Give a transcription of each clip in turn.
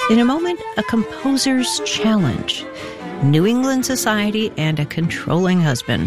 In a moment, a composer's challenge, New England society, and a controlling husband.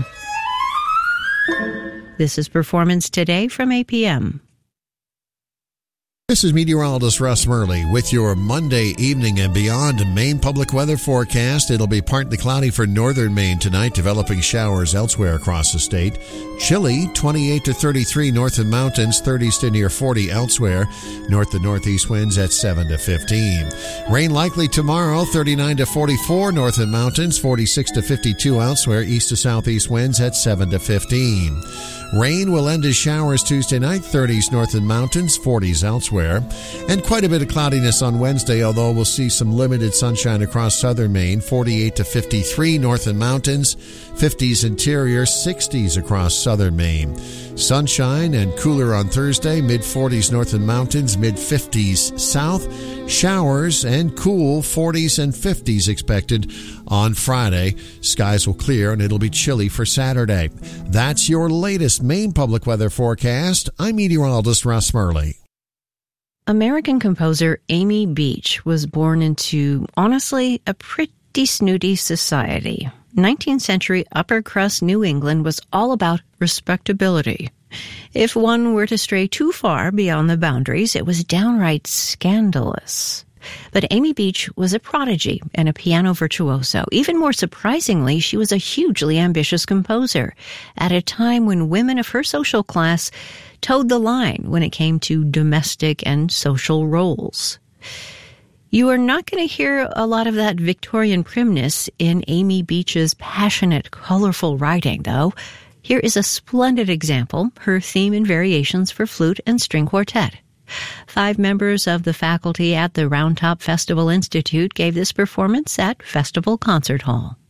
This is Performance Today from APM. This is meteorologist Russ Murley with your Monday evening and beyond Maine public weather forecast. It'll be partly cloudy for northern Maine tonight, developing showers elsewhere across the state. Chilly, 28 to 33 north and mountains, 30s to near 40 elsewhere. North to northeast winds at 7 to 15. Rain likely tomorrow, 39 to 44 north and mountains, 46 to 52 elsewhere. East to southeast winds at 7 to 15. Rain will end as showers Tuesday night, 30s north and mountains, 40s elsewhere. And quite a bit of cloudiness on Wednesday, although we'll see some limited sunshine across southern Maine, 48 to 53 north and mountains, 50s interior, 60s across southern Maine. Sunshine and cooler on Thursday, mid-40s north and mountains, mid-50s south. Showers and cool 40s and 50s expected on Friday. Skies will clear and it'll be chilly for Saturday. That's your latest Maine public weather forecast. I'm meteorologist Russ Murley. American composer Amy Beach was born into, honestly, a pretty snooty society. 19th century upper crust New England was all about respectability. If one were to stray too far beyond the boundaries, it was downright scandalous. But Amy Beach was a prodigy and a piano virtuoso. Even more surprisingly, she was a hugely ambitious composer at a time when women of her social class towed the line when it came to domestic and social roles. You are not going to hear a lot of that Victorian primness in Amy Beach's passionate, colorful writing, though. Here is a splendid example, her theme and variations for flute and string quartet. 5 members of the faculty at the Round Top Festival Institute gave this performance at Festival Concert Hall.